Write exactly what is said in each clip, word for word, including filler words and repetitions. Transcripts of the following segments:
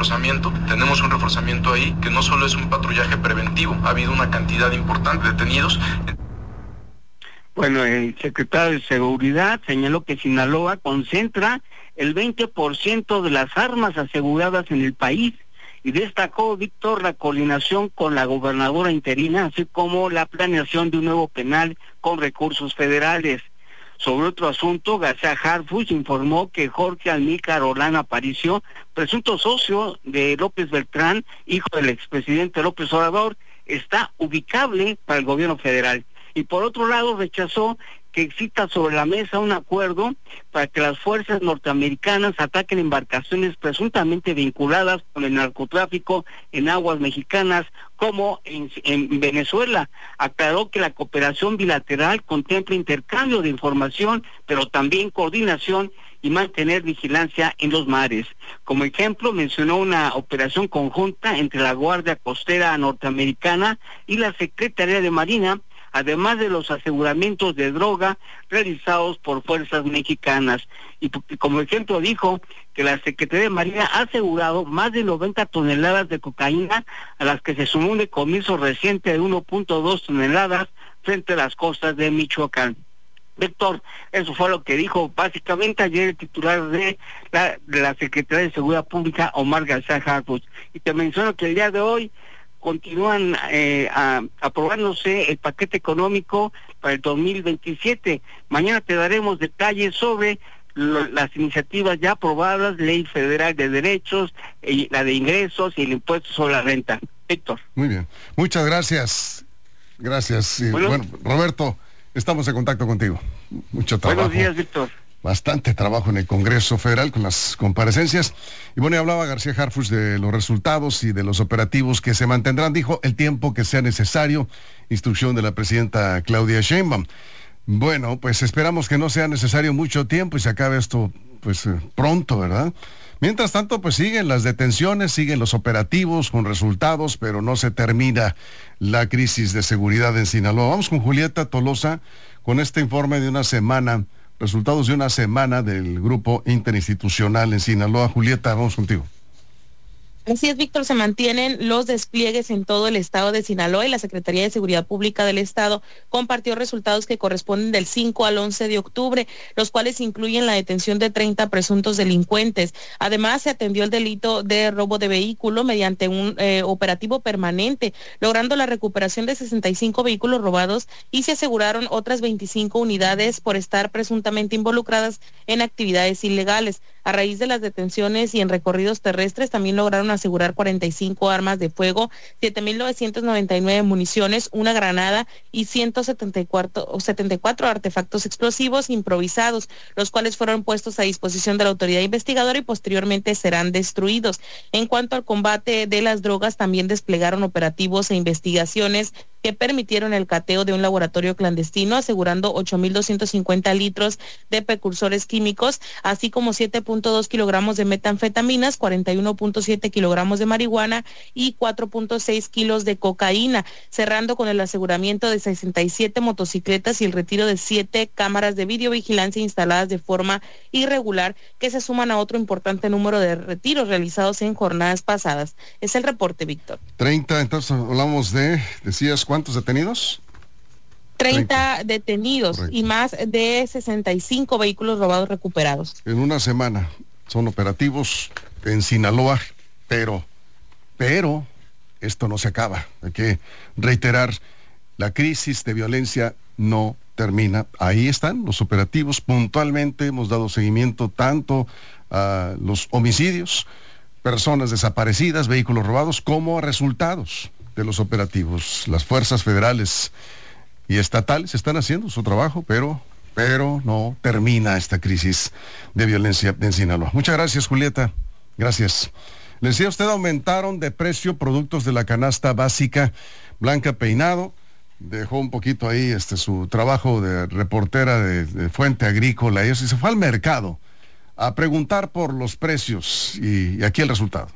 reforzamiento. Tenemos un reforzamiento ahí que no solo es un patrullaje preventivo, ha habido una cantidad importante de detenidos. Bueno, el secretario de Seguridad señaló que Sinaloa concentra el veinte por ciento de las armas aseguradas en el país y destacó, Víctor, la coordinación con la gobernadora interina, así como la planeación de un nuevo penal con recursos federales. Sobre otro asunto, García Harfuch informó que Jorge Amílcar Olano Aparicio, presunto socio de López Beltrán, hijo del expresidente López Obrador, está ubicable para el gobierno federal. Y por otro lado, rechazó que exista sobre la mesa un acuerdo para que las fuerzas norteamericanas ataquen embarcaciones presuntamente vinculadas con el narcotráfico en aguas mexicanas, como en, en Venezuela. Aclaró que la cooperación bilateral contempla intercambio de información, pero también coordinación y mantener vigilancia en los mares. Como ejemplo, mencionó una operación conjunta entre la Guardia Costera norteamericana y la Secretaría de Marina, además de los aseguramientos de droga realizados por fuerzas mexicanas. Y como ejemplo dijo que la Secretaría de Marina ha asegurado más de noventa toneladas de cocaína, a las que se sumó un decomiso reciente de uno punto dos toneladas frente a las costas de Michoacán. Víctor, eso fue lo que dijo básicamente ayer el titular de la, de la Secretaría de Seguridad Pública, Omar García Harfuch. Y te menciono que el día de hoy continúan eh, a, aprobándose el paquete económico para el dos mil veintisiete. Mañana te daremos detalles sobre lo, las iniciativas ya aprobadas, Ley Federal de Derechos, eh, la de ingresos y el impuesto sobre la renta. Víctor. Muy bien, muchas gracias. Gracias. Y, bueno, bueno, Roberto, estamos en contacto contigo. Mucho trabajo. Buenos días, Víctor. Bastante trabajo en el Congreso Federal con las comparecencias. Y bueno, y hablaba García Harfuch de los resultados y de los operativos que se mantendrán, dijo, el tiempo que sea necesario. Instrucción de la presidenta Claudia Sheinbaum. Bueno, pues esperamos que no sea necesario mucho tiempo y se acabe esto, pues, eh, pronto, ¿verdad? Mientras tanto, pues siguen las detenciones, siguen los operativos con resultados, pero no se termina la crisis de seguridad en Sinaloa. Vamos con Julieta Tolosa con este informe de una semana. Resultados de una semana del grupo interinstitucional en Sinaloa. Julieta, vamos contigo. Así es, Víctor, se mantienen los despliegues en todo el estado de Sinaloa y la Secretaría de Seguridad Pública del estado compartió resultados que corresponden del cinco al once de octubre, los cuales incluyen la detención de treinta presuntos delincuentes. Además, se atendió el delito de robo de vehículo mediante un eh, operativo permanente, logrando la recuperación de sesenta y cinco vehículos robados y se aseguraron otras veinticinco unidades por estar presuntamente involucradas en actividades ilegales. A raíz de las detenciones y en recorridos terrestres también lograron asegurar cuarenta y cinco armas de fuego, siete mil novecientos noventa y nueve municiones, una granada y ciento setenta y cuatro artefactos explosivos improvisados, los cuales fueron puestos a disposición de la autoridad investigadora y posteriormente serán destruidos. En cuanto al combate de las drogas, también desplegaron operativos e investigaciones que permitieron el cateo de un laboratorio clandestino, asegurando ocho mil doscientos cincuenta litros de precursores químicos, así como siete punto dos kilogramos de metanfetaminas, cuarenta y uno punto siete kilogramos de marihuana y cuatro punto seis kilos de cocaína, cerrando con el aseguramiento de sesenta y siete motocicletas y el retiro de siete cámaras de videovigilancia instaladas de forma irregular, que se suman a otro importante número de retiros realizados en jornadas pasadas. Es el reporte, Víctor. treinta, entonces hablamos de, decías, ¿cuántos detenidos? treinta detenidos. Correcto. Y más de sesenta y cinco vehículos robados recuperados. En una semana son operativos en Sinaloa, pero, pero esto no se acaba. Hay que reiterar, la crisis de violencia no termina. Ahí están los operativos. Puntualmente hemos dado seguimiento tanto a los homicidios, personas desaparecidas, vehículos robados, como a resultados de los operativos. Las fuerzas federales y estatales están haciendo su trabajo, pero, pero no termina esta crisis de violencia en Sinaloa. Muchas gracias, Julieta. Gracias. Le decía a usted, aumentaron de precio productos de la canasta básica. Blanca Peinado dejó un poquito ahí este su trabajo de reportera de, de Fuente Agrícola y eso, y se fue al mercado a preguntar por los precios y, y aquí el resultado.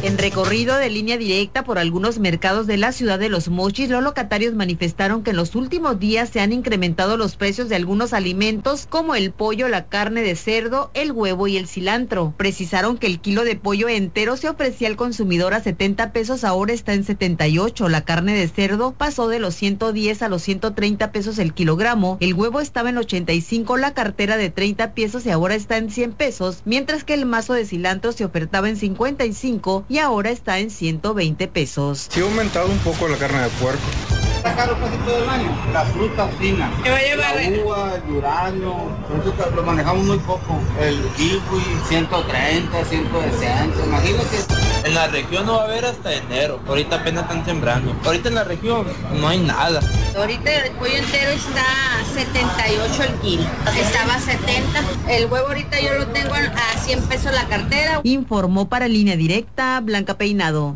En recorrido de línea directa por algunos mercados de la ciudad de Los Mochis, los locatarios manifestaron que en los últimos días se han incrementado los precios de algunos alimentos como el pollo, la carne de cerdo, el huevo y el cilantro. Precisaron que el kilo de pollo entero se ofrecía al consumidor a setenta pesos, ahora está en setenta y ocho. La carne de cerdo pasó de los ciento diez a los ciento treinta pesos el kilogramo. El huevo estaba en ochenta y cinco, la cartera de treinta pesos y ahora está en cien pesos, mientras que el mazo de cilantro se ofertaba en cincuenta y cinco y ahora está en ciento veinte pesos. Sí ha aumentado un poco la carne de puerco. Está caro casi todo el año. La fruta fina. ¿Qué va a llevar? La uva, el durazno, eso lo manejamos muy poco. El kiwi, ciento treinta, ciento sesenta, imagínate. En la región no va a haber hasta enero. Ahorita apenas están sembrando. Ahorita en la región no hay nada. Ahorita el pollo entero está a setenta y ocho el kilo. Estaba a setenta. El huevo ahorita yo lo tengo a cien pesos la cartera. Informó para Línea Directa Blanca Peinado.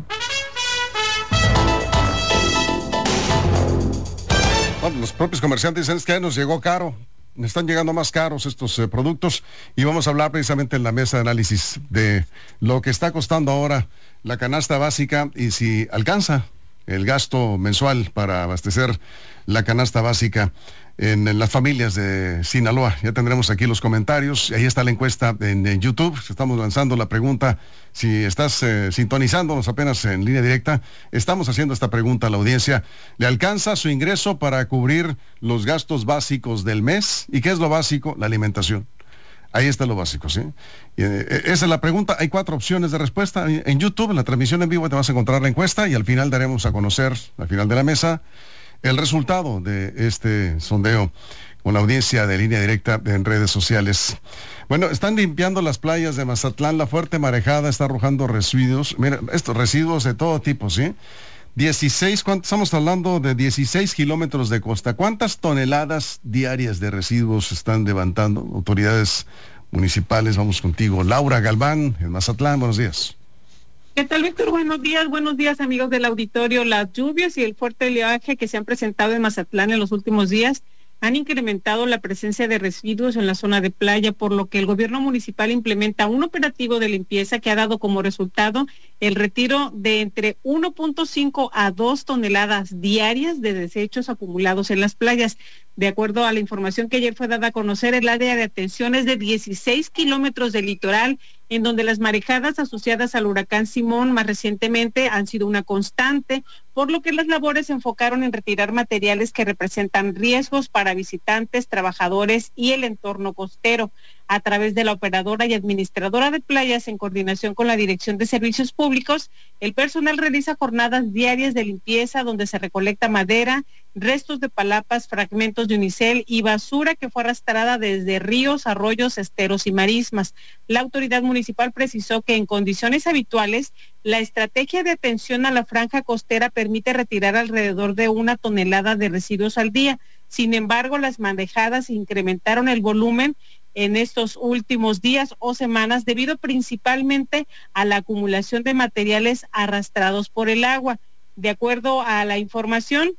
Bueno, los propios comerciantes dicen es que nos llegó caro. Están llegando más caros estos eh, productos y vamos a hablar precisamente en la mesa de análisis de lo que está costando ahora la canasta básica y si alcanza el gasto mensual para abastecer la canasta básica en, en las familias de Sinaloa. Ya tendremos aquí los comentarios, ahí está la encuesta en, en YouTube, estamos lanzando la pregunta, si estás eh, sintonizándonos apenas en línea directa, estamos haciendo esta pregunta a la audiencia, ¿le alcanza su ingreso para cubrir los gastos básicos del mes? ¿Y qué es lo básico? La alimentación. Ahí está lo básico, ¿sí? Eh, esa es la pregunta. Hay cuatro opciones de respuesta. En YouTube, en la transmisión en vivo, te vas a encontrar la encuesta y al final daremos a conocer, al final de la mesa, el resultado de este sondeo con la audiencia de Línea Directa en redes sociales. Bueno, están limpiando las playas de Mazatlán. La fuerte marejada está arrojando residuos. Mira, estos residuos de todo tipo, ¿sí? dieciséis, ¿cuánto? Estamos hablando de dieciséis kilómetros de costa. ¿Cuántas toneladas diarias de residuos están levantando autoridades municipales? Vamos contigo. Laura Galván, en Mazatlán, buenos días. ¿Qué tal, Víctor? Buenos días, buenos días, amigos del auditorio. Las lluvias y el fuerte oleaje que se han presentado en Mazatlán en los últimos días han incrementado la presencia de residuos en la zona de playa, por lo que el gobierno municipal implementa un operativo de limpieza que ha dado como resultado el retiro de entre uno punto cinco a dos toneladas diarias de desechos acumulados en las playas. De acuerdo a la información que ayer fue dada a conocer, el área de atención es de dieciséis kilómetros de litoral, en donde las marejadas asociadas al huracán Simón más recientemente han sido una constante, por lo que las labores se enfocaron en retirar materiales que representan riesgos para visitantes, trabajadores y el entorno costero. A través de la operadora y administradora de playas, en coordinación con la Dirección de Servicios Públicos, el personal realiza jornadas diarias de limpieza donde se recolecta madera, restos de palapas, fragmentos de unicel y basura que fue arrastrada desde ríos, arroyos, esteros y marismas. La autoridad municipal precisó que en condiciones habituales, la estrategia de atención a la franja costera permite retirar alrededor de una tonelada de residuos al día. Sin embargo, las marejadas incrementaron el volumen en estos últimos días o semanas debido principalmente a la acumulación de materiales arrastrados por el agua. De acuerdo a la información,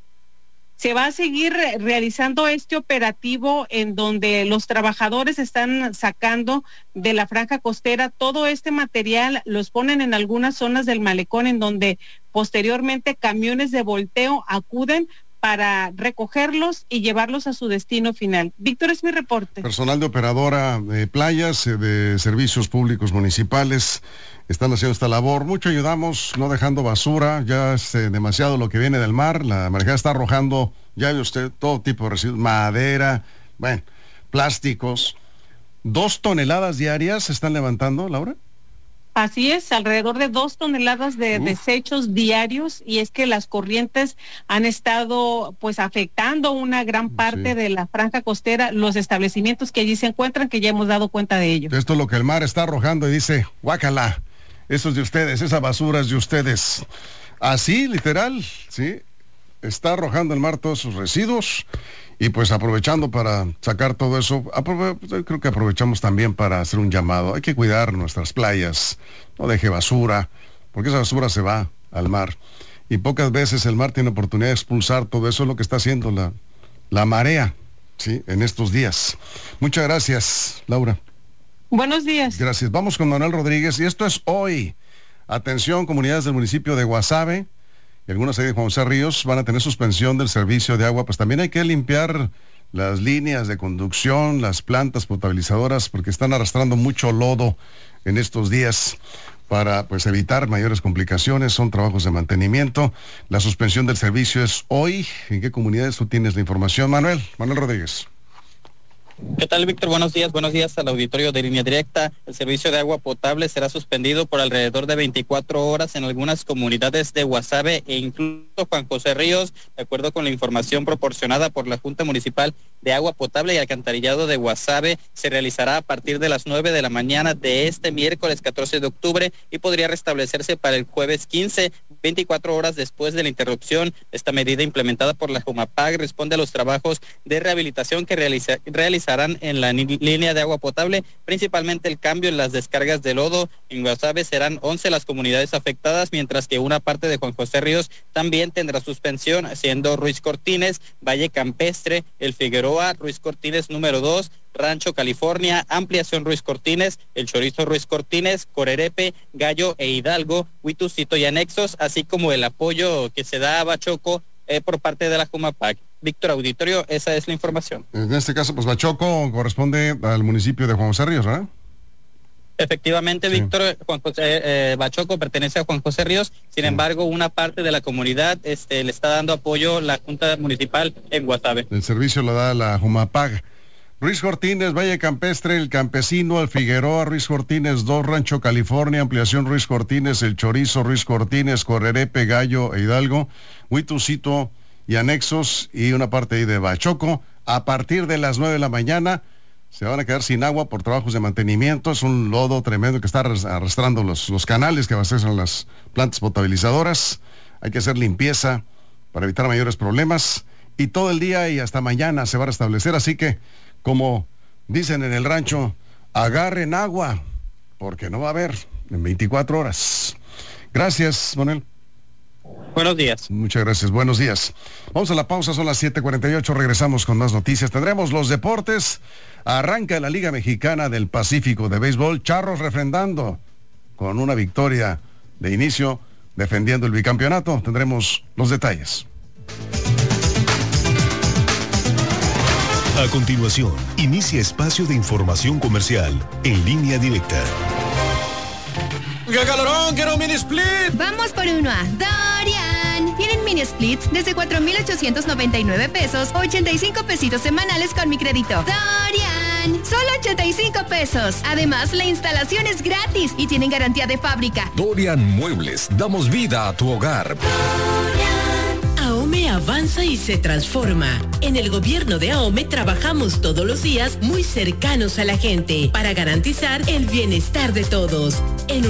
se va a seguir realizando este operativo en donde los trabajadores están sacando de la franja costera todo este material, los ponen en algunas zonas del malecón en donde posteriormente camiones de volteo acuden para recogerlos y llevarlos a su destino final. Víctor, es mi reporte. Personal de operadora de playas, de servicios públicos municipales, están haciendo esta labor. Mucho ayudamos, no dejando basura, ya es eh, demasiado lo que viene del mar, la marejada está arrojando, ya ve usted, todo tipo de residuos, madera, bueno, plásticos. ¿Dos toneladas diarias se están levantando, Laura? Así es, alrededor de dos toneladas de Uf. desechos diarios, y es que las corrientes han estado pues afectando una gran parte sí. de la franja costera, los establecimientos que allí se encuentran, que ya hemos dado cuenta de ello. Esto es lo que el mar está arrojando y dice, guácala, eso es de ustedes, esa basura es de ustedes. Así, literal, sí, está arrojando el mar todos sus residuos. Y pues aprovechando para sacar todo eso, aprove- creo que aprovechamos también para hacer un llamado. Hay que cuidar nuestras playas, no deje basura, porque esa basura se va al mar. Y pocas veces el mar tiene oportunidad de expulsar todo eso, es lo que está haciendo la, la marea, ¿sí? En estos días. Muchas gracias, Laura. Buenos días. Gracias. Vamos con Manuel Rodríguez, y esto es hoy. Atención, comunidades del municipio de Guasave y algunas ahí de Juan José Ríos van a tener suspensión del servicio de agua. Pues también hay que limpiar las líneas de conducción, las plantas potabilizadoras, porque están arrastrando mucho lodo en estos días. Para pues evitar mayores complicaciones, son trabajos de mantenimiento. La suspensión del servicio es hoy. ¿En qué comunidades tú tienes la información, Manuel? Manuel Rodríguez. ¿Qué tal, Víctor? Buenos días, buenos días al auditorio de Línea Directa. El servicio de agua potable será suspendido por alrededor de veinticuatro horas en algunas comunidades de Guasave e incluso Juan José Ríos, de acuerdo con la información proporcionada por la Junta Municipal de Agua Potable y Alcantarillado de Guasave. Se realizará a partir de las nueve de la mañana de este miércoles catorce de octubre y podría restablecerse para el jueves quince, veinticuatro horas después de la interrupción. Esta medida implementada por la Jumapag responde a los trabajos de rehabilitación que realiza, realizarán en la línea de agua potable, principalmente el cambio en las descargas de lodo. En Guasave serán once las comunidades afectadas, mientras que una parte de Juan José Ríos también tendrá suspensión, siendo Ruiz Cortines, Valle Campestre, El Figueroa, Ruiz Cortines número dos, Rancho California, Ampliación Ruiz Cortines, El Chorizo Ruiz Cortines, Corerepe, Gallo e Hidalgo, Huitucito y anexos, así como el apoyo que se da a Bachoco eh, por parte de la Jumapag. Víctor, auditorio, esa es la información. En este caso, pues Bachoco corresponde al municipio de Juan José Ríos, ¿verdad? Efectivamente, sí. Víctor, Juan José, eh, Bachoco pertenece a Juan José Ríos, sin sí. embargo, una parte de la comunidad este, le está dando apoyo la Junta Municipal en Guasave. El servicio lo da la Jumapag. Ruiz Cortines, Valle Campestre, El Campesino, El Figueroa, Ruiz Cortines dos, Rancho California, Ampliación Ruiz Cortines, El Chorizo, Ruiz Cortines, Corerepe, Gallo e Hidalgo, Huitucito y anexos, y una parte ahí de Bachoco. A partir de las nueve de la mañana se van a quedar sin agua por trabajos de mantenimiento. Es un lodo tremendo que está arrastrando los, los canales que abastecen las plantas potabilizadoras. Hay que hacer limpieza para evitar mayores problemas. Y todo el día y hasta mañana se va a restablecer. Así que, como dicen en el rancho, agarren agua, porque no va a haber en veinticuatro horas. Gracias, Manuel. Buenos días. Muchas gracias, buenos días. Vamos a la pausa, son las siete cuarenta y ocho, regresamos con más noticias. Tendremos los deportes. Arranca la Liga Mexicana del Pacífico de Béisbol, Charros refrendando con una victoria de inicio, defendiendo el bicampeonato. Tendremos los detalles. A continuación, inicia espacio de información comercial en Línea Directa. ¡Qué calorón! ¡Quiero un mini split! Vamos por uno a Dorian. Tienen mini splits desde cuatro mil ochocientos noventa y nueve pesos, ochenta y cinco pesitos semanales con mi crédito. Dorian, solo ochenta y cinco pesos. Además, la instalación es gratis y tienen garantía de fábrica. Dorian Muebles, damos vida a tu hogar. AOME avanza y se transforma. En el gobierno de AOME trabajamos todos los días muy cercanos a la gente para garantizar el bienestar de todos. En